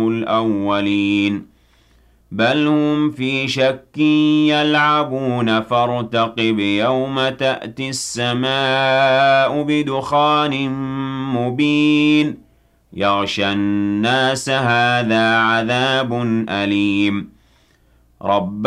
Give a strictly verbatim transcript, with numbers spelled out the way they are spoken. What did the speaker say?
أَصْطَفَاهُمُ الْأَوَّلِينَ بَلْ هُمْ فِي شَكٍّ يَلْعَبُونَ فَارْتَقِبْ يَوْمَ تَأْتِي السَّمَاءُ بِدُخَانٍ مُّبِينٍ يَغْشَى النَّاسَ هَٰذَا عَذَابٌ أَلِيمٌ رَبَّ